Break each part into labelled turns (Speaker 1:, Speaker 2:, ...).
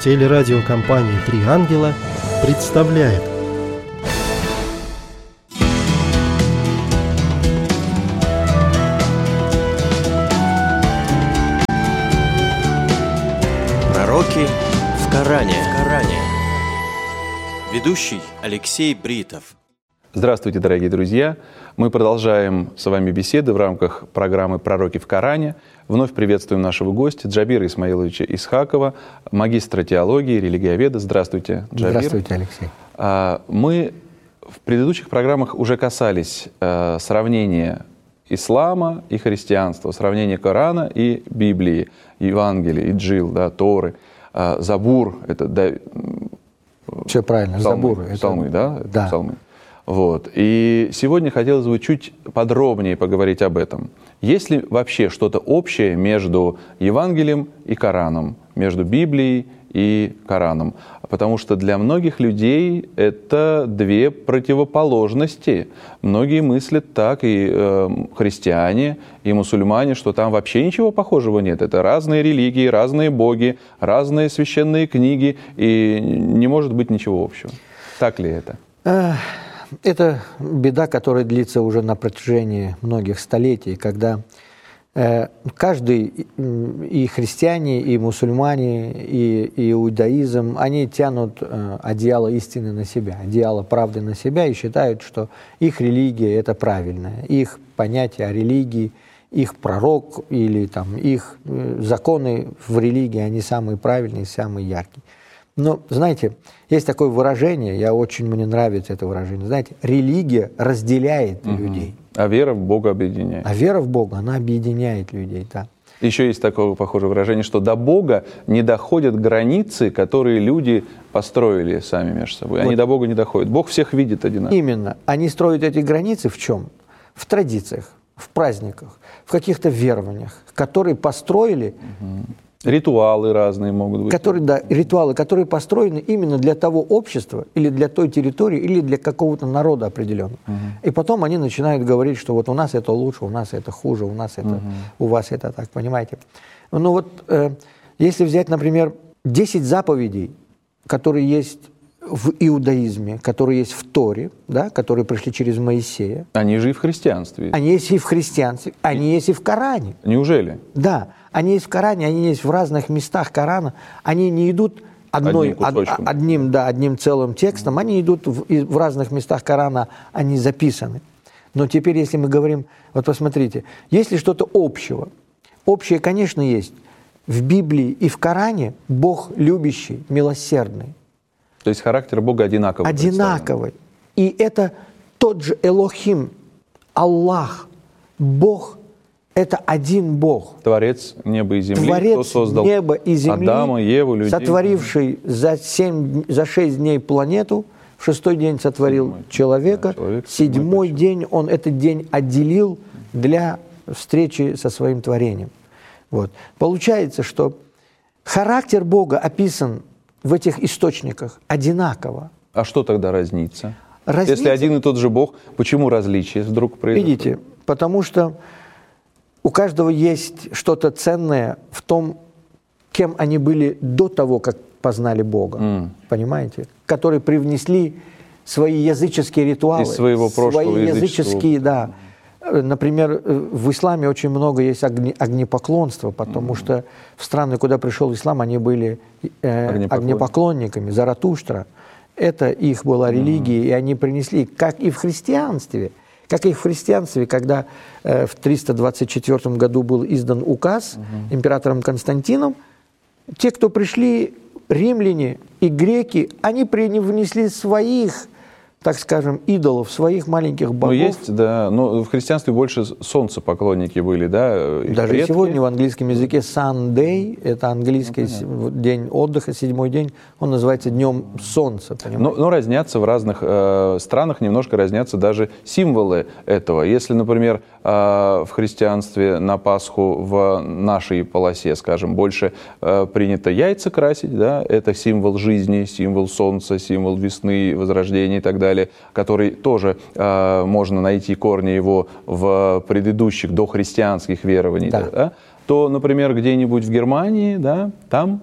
Speaker 1: Телерадиокомпания «Три ангела» представляет.
Speaker 2: Пророки в Коране. Ведущий Алексей Бритов.
Speaker 3: Здравствуйте, дорогие друзья! Мы продолжаем с вами беседы в рамках программы «Пророки в Коране». Вновь приветствуем нашего гостя Джабира Исмаиловича Исхакова, магистра теологии, религиоведа. Здравствуйте, Джабир.
Speaker 4: Здравствуйте, Алексей.
Speaker 3: Мы в предыдущих программах уже касались сравнения ислама и христианства, сравнения Корана и Библии, Евангелия, Инджил, да, Торы, Забур. Это
Speaker 4: все правильно, Забур.
Speaker 3: Псалмы, да?
Speaker 4: Да.
Speaker 3: Псалмы. Вот. И сегодня хотелось бы чуть подробнее поговорить об этом. Есть ли вообще что-то общее между Евангелием и Кораном, между Библией и Кораном? Потому что для многих людей это две противоположности. Многие мыслят так, и христиане, и мусульмане, что там вообще ничего похожего нет. Это разные религии, разные боги, разные священные книги, и не может быть ничего общего. Так ли это?
Speaker 4: Это беда, которая длится уже на протяжении многих столетий, когда каждый, и христиане, и мусульмане, и иудаизм, они тянут одеяло истины на себя, одеяло правды на себя и считают, что их религия – это правильное, их понятие о религии, их пророк или там, их законы в религии, они самые правильные, самые яркие. Но, знаете, есть такое выражение, мне нравится это выражение, знаете, религия разделяет людей.
Speaker 3: А вера в Бога объединяет.
Speaker 4: А вера в Бога, она объединяет людей, да.
Speaker 3: Еще есть такое похожее выражение, что до Бога не доходят границы, которые люди построили сами между собой. Они до Бога не доходят. Бог всех видит одинаково.
Speaker 4: Именно. Они строят эти границы в чем? В традициях, в праздниках, в каких-то верованиях, которые построили...
Speaker 3: Ритуалы разные могут быть.
Speaker 4: Ритуалы, которые построены именно для того общества, или для той территории, или для какого-то народа определенного. И потом они начинают говорить, что вот у нас это лучше, у нас это хуже, у нас это, у вас это так, понимаете? Ну вот, если взять, например, 10 заповедей, которые есть в иудаизме, которые есть в Торе, да, которые пришли через Моисея.
Speaker 3: Они же и в христианстве.
Speaker 4: Они есть и в христианстве, они есть и в Коране.
Speaker 3: Неужели?
Speaker 4: Да, они есть в Коране, они есть в разных местах Корана. Они не идут одним целым текстом, они идут в разных местах Корана, они записаны. Но теперь, если мы говорим, вот посмотрите, есть ли что-то общего? Общее, конечно, есть. В Библии и в Коране Бог любящий, милосердный.
Speaker 3: То есть характер Бога одинаковый.
Speaker 4: Одинаковый. И это тот же Элохим, Аллах, Бог, это один Бог.
Speaker 3: Творец неба и земли.
Speaker 4: Творец
Speaker 3: кто создал
Speaker 4: неба и земли,
Speaker 3: Адама, Еву, людей.
Speaker 4: Сотворивший за 6 дней планету, в 6-й день сотворил человека, 7-й день он этот день отделил для встречи со своим творением. Вот. Получается, что характер Бога описан в этих источниках одинаково.
Speaker 3: А что тогда разнится? Если один и тот же Бог, почему различие вдруг произошло?
Speaker 4: Видите, потому что у каждого есть что-то ценное в том, кем они были до того, как познали Бога. Понимаете? Которые привнесли свои языческие ритуалы.
Speaker 3: Из своего прошлого
Speaker 4: свои языческие, да. Например, в исламе очень много есть огнепоклонства, потому что в страны, куда пришел ислам, они были огнепоклонниками. Заратуштра – это их была религия, и они принесли, как и в христианстве, когда в 324 году был издан указ императором Константином, те, кто пришли, римляне и греки, они внесли своих, так скажем, идолов, своих маленьких богов.
Speaker 3: Есть, да, но в христианстве больше солнцепоклонники были, да?
Speaker 4: Даже предки. Сегодня в английском языке Sunday, это английский день отдыха, 7-й день, он называется Днем Солнца.
Speaker 3: Но разнятся в разных странах, немножко разнятся даже символы этого. Если, например, в христианстве на Пасху в нашей полосе, скажем, больше принято яйца красить, да, это символ жизни, символ солнца, символ весны, возрождения и так далее. Который тоже можно найти корни его в предыдущих дохристианских верованиях, да. То, например, где-нибудь в Германии, да, там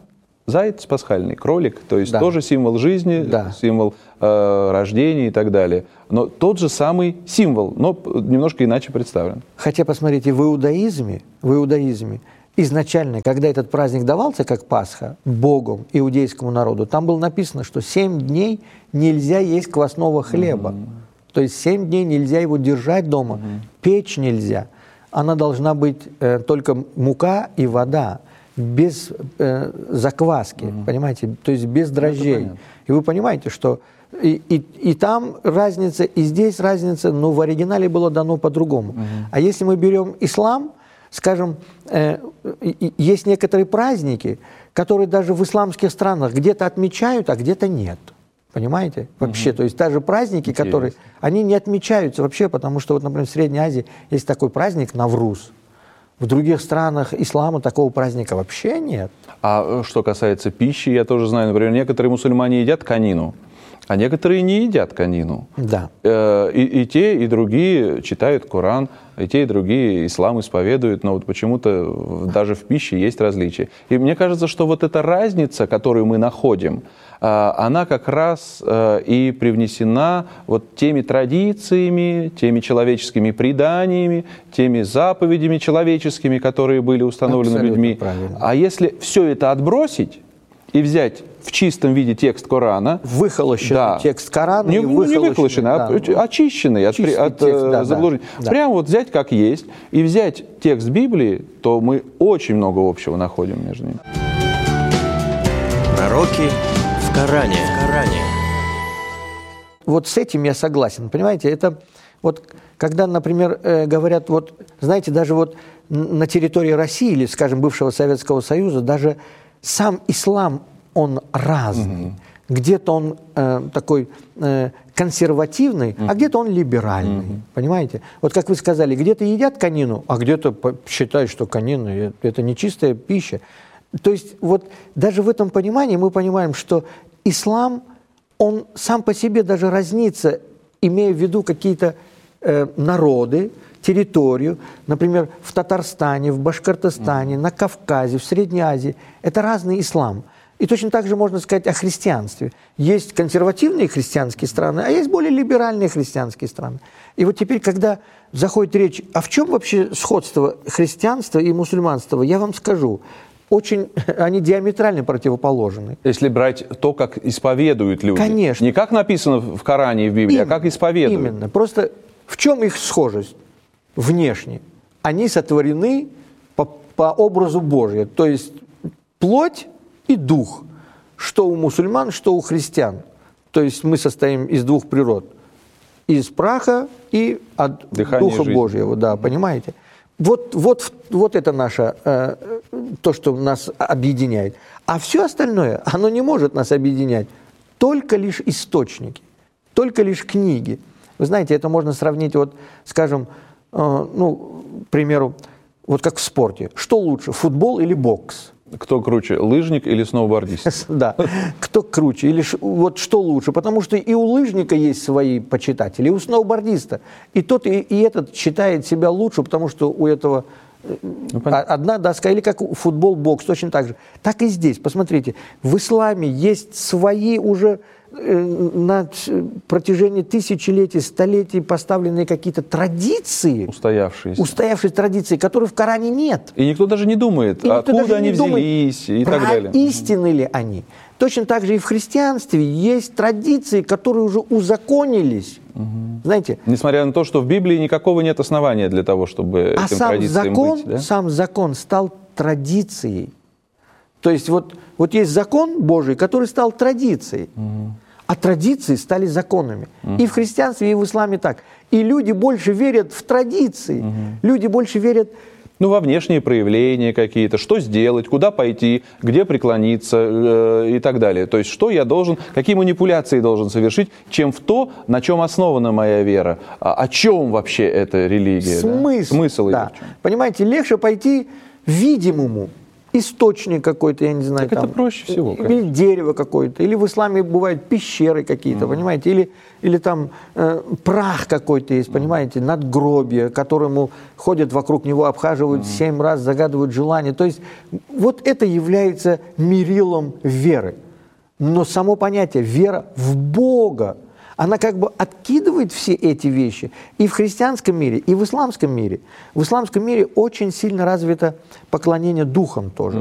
Speaker 3: заяц пасхальный, кролик, то есть
Speaker 4: Да.
Speaker 3: тоже символ жизни,
Speaker 4: Да.
Speaker 3: символ рождения и так далее. Но тот же самый символ, но немножко иначе представлен.
Speaker 4: Хотя, посмотрите, в иудаизме изначально, когда этот праздник давался как Пасха Богом, иудейскому народу, там было написано, что 7 дней нельзя есть квасного хлеба. То есть 7 дней нельзя его держать дома, печь нельзя. Она должна быть только мука и вода, без закваски, понимаете, то есть без дрожжей. И вы понимаете, что и там разница, и здесь разница, но в оригинале было дано по-другому. А если мы берем ислам, скажем, есть некоторые праздники, которые даже в исламских странах где-то отмечают, а где-то нет. Понимаете? Вообще, то есть даже праздники, которые, они не отмечаются вообще, потому что, вот, например, в Средней Азии есть такой праздник Навруз. В других странах ислама такого праздника вообще нет.
Speaker 3: А что касается пищи, я тоже знаю, например, некоторые мусульмане едят конину, а некоторые не едят конину.
Speaker 4: Да.
Speaker 3: И те, и другие читают Коран, и те, и другие ислам исповедуют, но вот почему-то даже в пище есть различия. И мне кажется, что вот эта разница, которую мы находим, она как раз и привнесена вот теми традициями, теми человеческими преданиями, теми заповедями человеческими, которые были установлены
Speaker 4: Абсолютно
Speaker 3: людьми.
Speaker 4: правильно.
Speaker 3: А если все это отбросить и взять в чистом виде текст Корана,
Speaker 4: Выхолощенный текст Корана.
Speaker 3: не
Speaker 4: и
Speaker 3: выхолощенный, а
Speaker 4: да.
Speaker 3: очищенный от
Speaker 4: Чистый текст, да,
Speaker 3: заблуждений.
Speaker 4: да.
Speaker 3: Прямо вот взять как есть и взять текст Библии, то мы очень много общего находим между ними.
Speaker 2: Пророки в Коране.
Speaker 4: Вот с этим я согласен, понимаете, это вот когда, например, говорят, вот, знаете, даже вот на территории России или, скажем, бывшего Советского Союза, даже сам ислам, он разный. Где-то он такой консервативный, а где-то он либеральный, понимаете? Вот как вы сказали, где-то едят конину, а где-то считают, что конина – это нечистая пища. То есть вот даже в этом понимании мы понимаем, что ислам, он сам по себе даже разнится, имея в виду какие-то народы, территорию, например, в Татарстане, в Башкортостане, на Кавказе, в Средней Азии. Это разный ислам. И точно так же можно сказать о христианстве. Есть консервативные христианские страны, а есть более либеральные христианские страны. И вот теперь, когда заходит речь, а в чем вообще сходство христианства и мусульманства, я вам скажу. Они диаметрально противоположны.
Speaker 3: Если брать то, как исповедуют люди.
Speaker 4: Конечно.
Speaker 3: Не как написано в Коране и в Библии, а как исповедуют.
Speaker 4: Именно. Просто в чем их схожесть? Внешне. Они сотворены по образу Божию. То есть плоть и дух. Что у мусульман, что у христиан. То есть мы состоим из двух природ. Из праха и от
Speaker 3: Дыхание
Speaker 4: Духа
Speaker 3: жизни.
Speaker 4: Божьего. Да, понимаете? Вот это наше, то, что нас объединяет. А все остальное, оно не может нас объединять. Только лишь источники, только лишь книги. Вы знаете, это можно сравнить, вот, скажем, к примеру, вот как в спорте. Что лучше, футбол или бокс?
Speaker 3: Кто круче, лыжник или сноубордист?
Speaker 4: Да, кто круче, или вот что лучше, потому что и у лыжника есть свои почитатели, и у сноубордиста. И тот, и этот считает себя лучше, потому что у этого одна доска, или как футбол, бокс, точно так же. Так и здесь, посмотрите, в исламе есть свои уже на протяжении тысячелетий, столетий поставленные какие-то традиции, устоявшиеся традиции, которых в Коране нет.
Speaker 3: И никто даже не думает, откуда они взялись и так далее.
Speaker 4: Истинны ли они? Точно так же и в христианстве есть традиции, которые уже узаконились. Знаете?
Speaker 3: Несмотря на то, что в Библии никакого нет основания для того, чтобы этим традициям быть. Да?
Speaker 4: Сам закон стал традицией. То есть вот есть закон Божий, который стал традицией, а традиции стали законами. И в христианстве, и в исламе так. И люди больше верят в традиции, люди больше верят...
Speaker 3: во внешние проявления какие-то, что сделать, куда пойти, где преклониться и так далее. То есть, что я должен, какие манипуляции должен совершить, чем в то, на чем основана моя вера. О чем вообще эта религия?
Speaker 4: Смысл.
Speaker 3: Да? Смысл
Speaker 4: да.
Speaker 3: ее в чем?
Speaker 4: Понимаете, легче пойти видимому, источник какой-то, я не знаю,
Speaker 3: Так
Speaker 4: там,
Speaker 3: это проще всего,
Speaker 4: или
Speaker 3: конечно.
Speaker 4: дерево какое-то, или в исламе бывают пещеры какие-то, понимаете, или там прах какой-то есть, понимаете, надгробие, которому ходят вокруг него, обхаживают 7 раз, загадывают желания. То есть вот это является мерилом веры. Но само понятие вера в Бога, она как бы откидывает все эти вещи и в христианском мире, и в исламском мире. В исламском мире очень сильно развито поклонение духам тоже.